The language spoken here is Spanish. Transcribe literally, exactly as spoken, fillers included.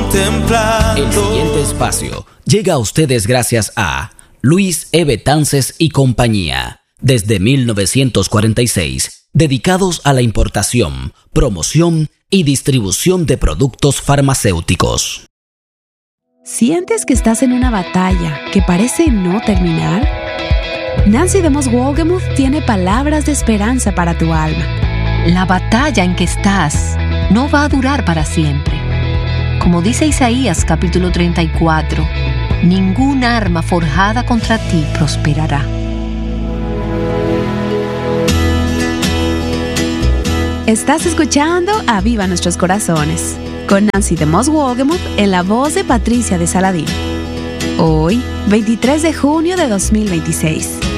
contemplando. El siguiente espacio llega a ustedes gracias a Luis E. Betances y compañía, desde mil novecientos cuarenta y seis, dedicados a la importación, promoción y distribución de productos farmacéuticos. ¿Sientes que estás en una batalla que parece no terminar? Nancy DeMoss Wolgemuth tiene palabras de esperanza para tu alma. La batalla en que estás no va a durar para siempre. Como dice Isaías capítulo treinta y cuatro, ningún arma forjada contra ti prosperará. Estás escuchando Aviva Nuestros Corazones, con Nancy DeMoss Wolgemuth en la voz de Patricia de Saladín. Hoy, veintitrés de junio de dos mil veintiséis.